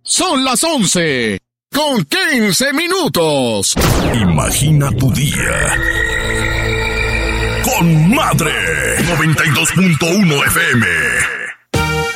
Son las 11 con 15 minutos. Imagina tu día con Madre 92.1 FM.